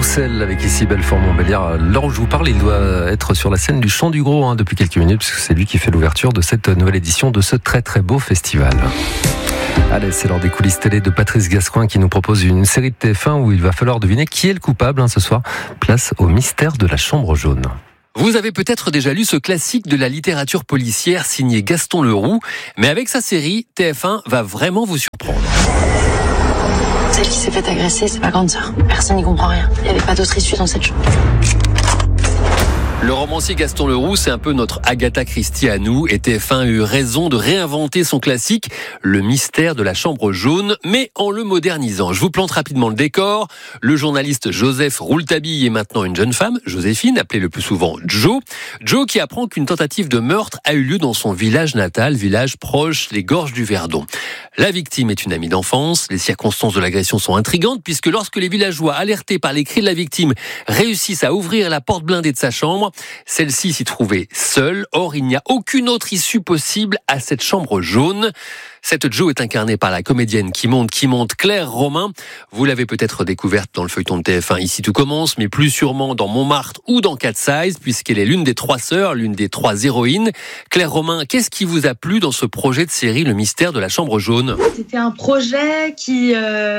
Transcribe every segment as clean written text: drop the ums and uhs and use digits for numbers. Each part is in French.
Courcelles avec ici Belfort-Montbéliard. L'heure où je vous parle, il doit être sur la scène du Chant du Gros depuis quelques minutes, puisque c'est lui qui fait l'ouverture de cette nouvelle édition de ce très très beau festival. Allez, c'est l'heure des coulisses télé de Patrice Gascoin qui nous propose une série de TF1 où il va falloir deviner qui est le coupable ce soir. Place au mystère de la chambre jaune. Vous avez peut-être déjà lu ce classique de la littérature policière signé Gaston Leroux, mais avec sa série, TF1 va vraiment vous surprendre. Celle qui s'est fait agresser, c'est ma grande sœur. Personne n'y comprend rien. Il n'y avait pas d'autre issue dans cette chambre. Le romancier Gaston Leroux, c'est un peu notre Agatha Christie à nous, et TF1 a eu raison de réinventer son classique, le mystère de la chambre jaune, mais en le modernisant. Je vous plante rapidement le décor. Le journaliste Joseph Rouletabille est maintenant une jeune femme, Joséphine, appelée le plus souvent Jo. Jo qui apprend qu'une tentative de meurtre a eu lieu dans son village natal, village proche des gorges du Verdon. La victime est une amie d'enfance. Les circonstances de l'agression sont intrigantes puisque lorsque les villageois, alertés par les cris de la victime, réussissent à ouvrir la porte blindée de sa chambre, celle-ci s'y trouvait seule. Or, il n'y a aucune autre issue possible à cette chambre jaune. Cette Jo est incarnée par la comédienne qui monte Claire Romain. Vous l'avez peut-être découverte dans le feuilleton de TF1 Ici tout commence, mais plus sûrement dans Montmartre ou dans Cat Size, puisqu'elle est l'une des 3 sœurs, l'une des 3 héroïnes. Claire Romain, qu'est-ce qui vous a plu dans ce projet de série Le mystère de la chambre jaune ? C'était un projet qui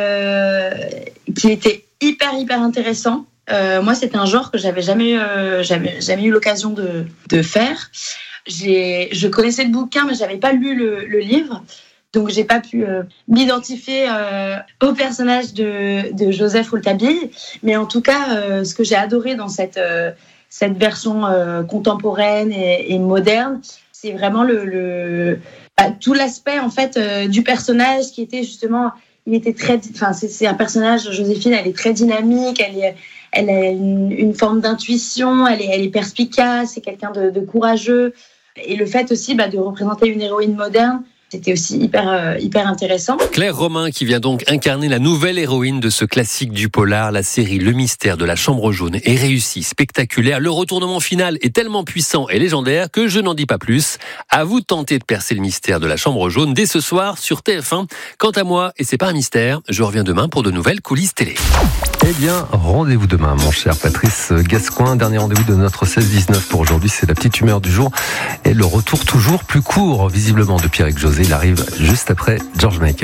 était hyper intéressant. Moi, c'était un genre que j'avais jamais eu l'occasion de faire. Je connaissais le bouquin, mais j'avais pas lu le livre. Donc, j'ai pas pu m'identifier au personnage de Joseph Rouletabille. Mais en tout cas, ce que j'ai adoré dans cette version contemporaine et moderne, c'est vraiment tout l'aspect en fait du personnage qui était justement, c'est un personnage, Joséphine, elle est très dynamique, elle a une forme d'intuition, elle est perspicace, c'est quelqu'un de courageux. Et le fait aussi de représenter une héroïne moderne, c'était aussi hyper intéressant. Claire Romain qui vient donc incarner la nouvelle héroïne de ce classique du polar. La série Le mystère de la chambre jaune est réussie, spectaculaire. Le retournement final est tellement puissant et légendaire que je n'en dis pas plus. À vous de tenter de percer le mystère de la chambre jaune dès ce soir sur TF1. Quant à moi, et c'est pas un mystère, je reviens demain pour de nouvelles coulisses télé. Eh bien, rendez-vous demain, mon cher Patrice Gascoin. Dernier rendez-vous de notre 16-19 pour aujourd'hui. C'est la petite humeur du jour. Et le retour toujours plus court, visiblement, de Pierre-Éric José. Il arrive juste après George Michael.